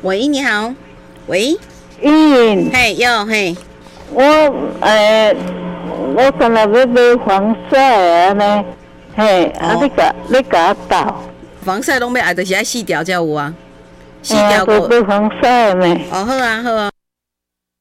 喂，你好，喂， 嗯， 嘿，有嘿， 我本来要买防晒呢，嘿，你甲我倒， 防晒拢要爱，就是爱洗掉才有啊，洗哎呀， 掉过。 买防晒呢。 哦，好啊，好啊。